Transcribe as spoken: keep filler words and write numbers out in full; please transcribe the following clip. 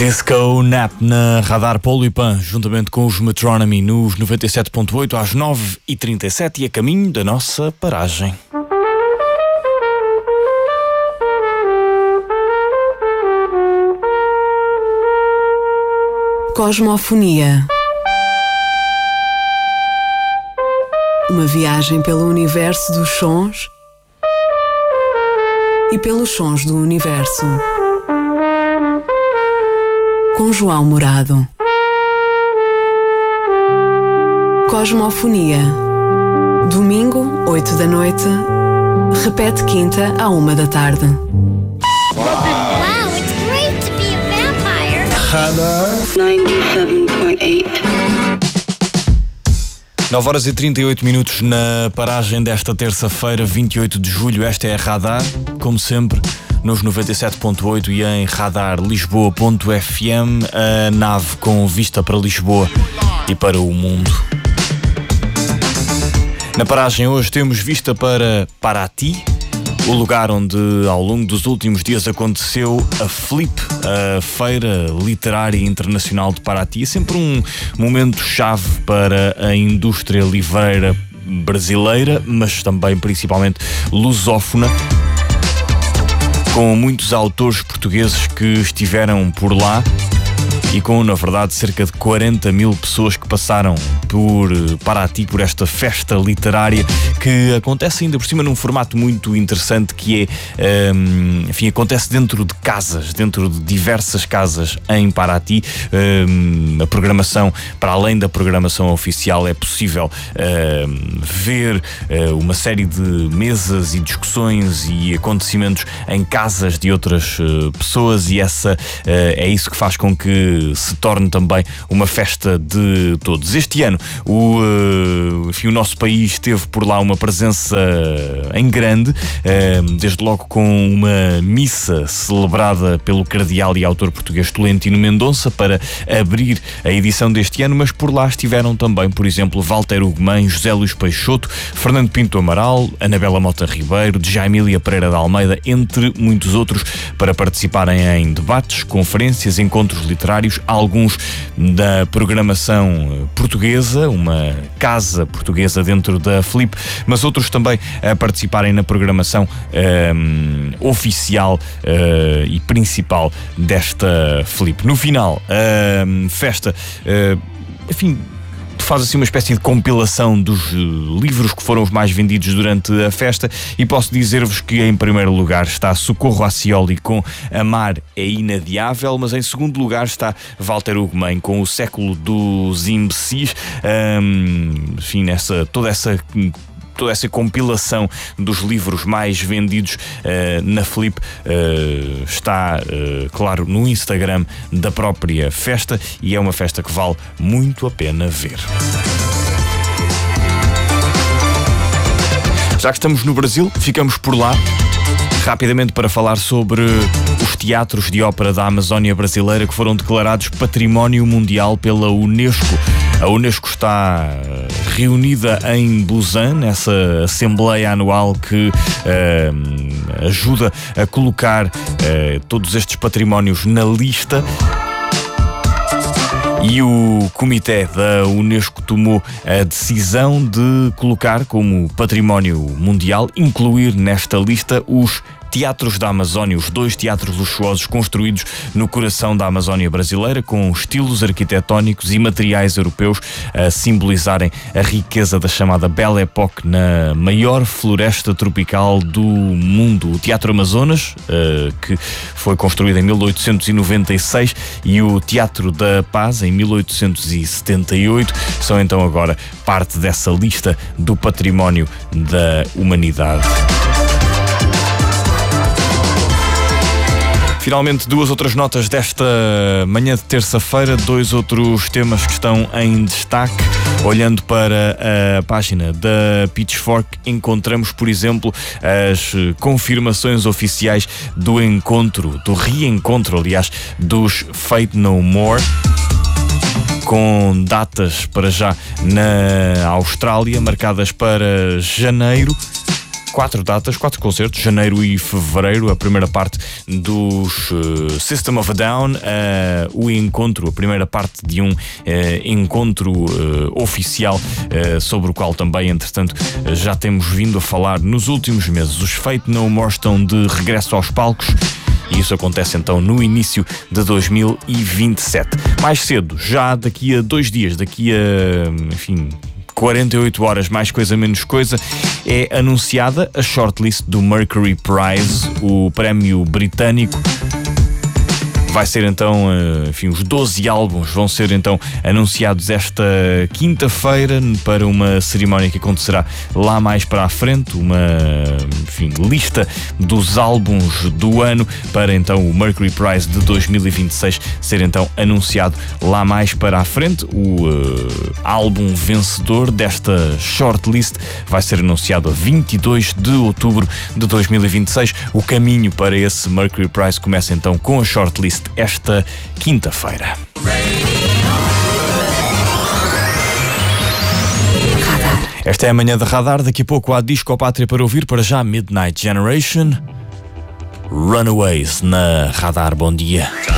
Disco Nap na Radar Polo e Pan, juntamente com os Metronomy nos noventa e sete ponto oito às nove e trinta e sete e a caminho da nossa paragem. Cosmofonia. Uma viagem pelo universo dos sons e pelos sons do universo. Com João Morado. Cosmofonia. Domingo, oito da noite. Repete quinta, à uma da tarde. Wow, it's great to be a vampire. Radar noventa e sete ponto oito. nove horas e trinta e oito minutos na paragem desta terça-feira, vinte e oito de julho. Esta é a Radar, como sempre, nos noventa e sete ponto oito e em radar lisboa ponto f m, a nave com vista para Lisboa e para o mundo. Na paragem hoje temos vista para Paraty, o lugar onde ao longo dos últimos dias aconteceu a Flip, a Feira Literária Internacional de Paraty. É sempre um momento-chave para a indústria livreira brasileira, mas também principalmente lusófona, com muitos autores portugueses que estiveram por lá e com, na verdade, cerca de quarenta mil pessoas que passaram por Paraty, por esta festa literária, que acontece ainda por cima num formato muito interessante, que é, um, enfim, acontece dentro de casas, dentro de diversas casas em Paraty. Um, a programação, para além da programação oficial, é possível um, ver uh, uma série de mesas e discussões e acontecimentos em casas de outras uh, pessoas, e essa uh, é isso que faz com que se torne também uma festa de todos. Este ano o, uh, enfim, o nosso país teve por lá uma presença em grande, uh, desde logo com uma missa celebrada pelo cardeal e autor português Tolentino Mendonça para abrir a edição deste ano, mas por lá estiveram também, por exemplo, Walter Ugumem, José Luís Peixoto, Fernando Pinto Amaral, Anabela Mota Ribeiro, Djaimília Pereira de Almeida, entre muitos outros, para participarem em debates, conferências, encontros literários, alguns da programação portuguesa, uma casa portuguesa dentro da Flip, mas outros também a participarem na programação um, oficial uh, e principal desta Flip. No final, a um, festa, uh, enfim, faz assim uma espécie de compilação dos livros que foram os mais vendidos durante a festa, e posso dizer-vos que em primeiro lugar está Socorro Acioli com Amar é Inadiável, mas em segundo lugar está Walter Ugumem com O Século dos Imbecis. Um, enfim, essa, toda essa toda essa compilação dos livros mais vendidos uh, na Flip uh, está, uh, claro, no Instagram da própria festa, e é uma festa que vale muito a pena ver. Já que estamos no Brasil, ficamos por lá rapidamente para falar sobre os teatros de ópera da Amazónia brasileira, que foram declarados Património Mundial pela Unesco. A Unesco está reunida em Busan, nessa assembleia anual que uh, ajuda a colocar uh, todos estes patrimónios na lista. E o comitê da Unesco tomou a decisão de colocar como património mundial, incluir nesta lista os Teatros da Amazónia, os dois teatros luxuosos construídos no coração da Amazónia brasileira, com estilos arquitetónicos e materiais europeus a simbolizarem a riqueza da chamada Belle Époque na maior floresta tropical do mundo. O Teatro Amazonas, uh, que foi construído em mil oitocentos e noventa e seis, e o Teatro da Paz, em mil oitocentos e setenta e oito, são então agora parte dessa lista do património da humanidade. Finalmente, duas outras notas desta manhã de terça-feira, dois outros temas que estão em destaque. Olhando para a página da Pitchfork, encontramos, por exemplo, as confirmações oficiais do encontro, do reencontro, aliás, dos Faith No More, com datas para já na Austrália, marcadas para janeiro. quatro datas, quatro concertos, janeiro e fevereiro. A primeira parte dos uh, System of a Down, uh, o encontro, a primeira parte de um uh, encontro uh, oficial, uh, sobre o qual também, entretanto, uh, já temos vindo a falar nos últimos meses. Os Faith No More estão de regresso aos palcos. E isso acontece então no início de dois mil e vinte e sete. Mais cedo, já daqui a dois dias, daqui a, enfim, quarenta e oito horas, mais coisa menos coisa, é anunciada a shortlist do Mercury Prize, o prémio britânico. Vai ser então, enfim, os doze álbuns vão ser então anunciados esta quinta-feira para uma cerimónia que acontecerá lá mais para a frente, uma, enfim, lista dos álbuns do ano para então o Mercury Prize de dois mil e vinte e seis ser então anunciado lá mais para a frente. O uh, álbum vencedor desta shortlist vai ser anunciado a vinte e dois de outubro de dois mil e vinte e seis. O caminho para esse Mercury Prize começa então com a shortlist esta quinta-feira. Esta é a manhã de Radar. Daqui a pouco há Disco Pátria para ouvir. Para já, Midnight Generation, Runaways na Radar. Bom dia.